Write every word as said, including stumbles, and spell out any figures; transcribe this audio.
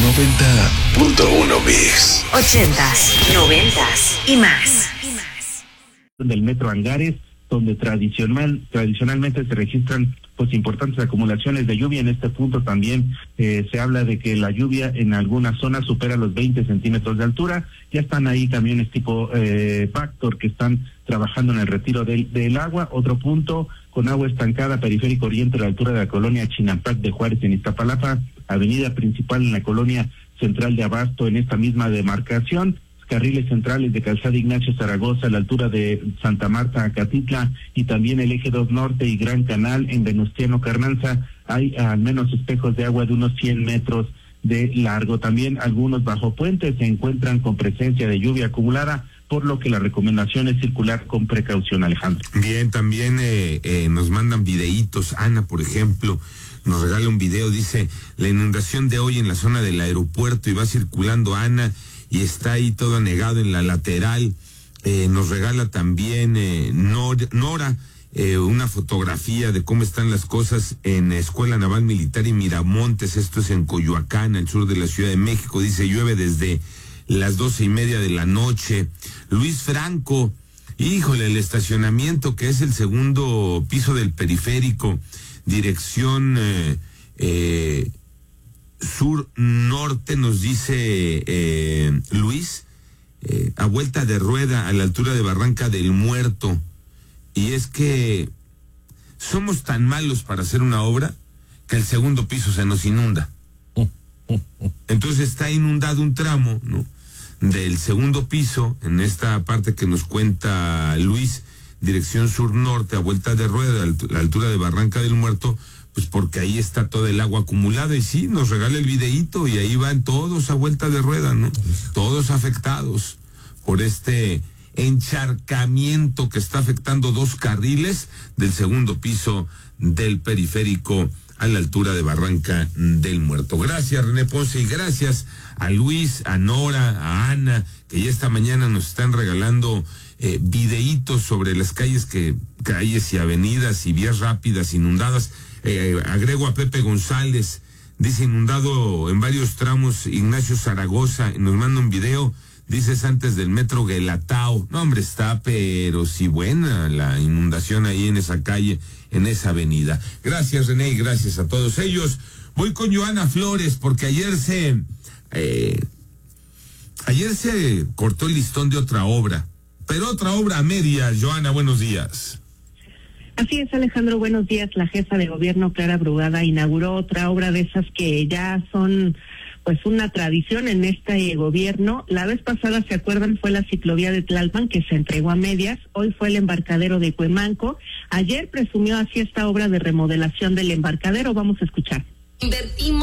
noventa punto uno Mix. Ochentas, noventas y más. Del Metro Angares, donde tradicional, tradicionalmente se registran pues importantes acumulaciones de lluvia. En este punto también eh, se habla de que la lluvia en algunas zonas supera los veinte centímetros de altura. Ya están ahí camiones tipo eh, Factor que están trabajando en el retiro del, del agua. Otro punto, con agua estancada, periférico oriente a la altura de la colonia Chinampac de Juárez en Iztapalapa, avenida principal en la colonia central de Abasto en esta misma demarcación. Carriles centrales de Calzada Ignacio Zaragoza a la altura de Santa Marta, Acatitla, y también el eje dos Norte y Gran Canal en Venustiano Carranza. Hay al menos espejos de agua de unos cien metros de largo. También algunos bajo puentes se encuentran con presencia de lluvia acumulada, por lo que la recomendación es circular con precaución, Alejandro. Bien, también eh, eh, nos mandan videitos. Ana, por ejemplo, nos regala un video, dice, la inundación de hoy en la zona del aeropuerto, y va circulando Ana, y está ahí todo anegado en la lateral. Eh, nos regala también eh, Nor, Nora eh, una fotografía de cómo están las cosas en Escuela Naval Militar y Miramontes, esto es en Coyoacán, al sur de la Ciudad de México. Dice, llueve desde las doce y media de la noche. Luis Franco, híjole, el estacionamiento que es el segundo piso del periférico, dirección eh, eh, sur-norte, nos dice eh, Luis, eh, a vuelta de rueda a la altura de Barranca del Muerto. Y es que somos tan malos para hacer una obra que el segundo piso se nos inunda. Entonces está inundado un tramo, ¿no?, del segundo piso, en esta parte que nos cuenta Luis, dirección sur-norte, a vuelta de rueda, a la altura de Barranca del Muerto, pues porque ahí está todo el agua acumulada. Y sí, nos regala el videíto y ahí van todos a vuelta de rueda, ¿no? Todos afectados por este encharcamiento que está afectando dos carriles del segundo piso del periférico a la altura de Barranca del Muerto. Gracias, René Ponce, y gracias a Luis, a Nora, a Ana, que ya esta mañana nos están regalando eh, videitos sobre las calles, que calles y avenidas y vías rápidas inundadas. Eh, agrego a Pepe González, dice, inundado en varios tramos Ignacio Zaragoza, nos manda un video, dice, es antes del metro Guelatao. No, hombre, está, pero sí buena la inundación ahí en esa calle, en esa avenida. Gracias, René, y gracias a todos ellos. Voy con Joana Flores, porque ayer se, eh, ayer se cortó el listón de otra obra, pero otra obra a media. Joana, buenos días. Así es, Alejandro, buenos días. La jefa de gobierno, Clara Brugada, inauguró otra obra de esas que ya son pues una tradición en este gobierno. La vez pasada, ¿se acuerdan? Fue la ciclovía de Tlalpan, que se entregó a medias. Hoy fue el embarcadero de Cuemanco. Ayer presumió así esta obra de remodelación del embarcadero. Vamos a escuchar. Invertimos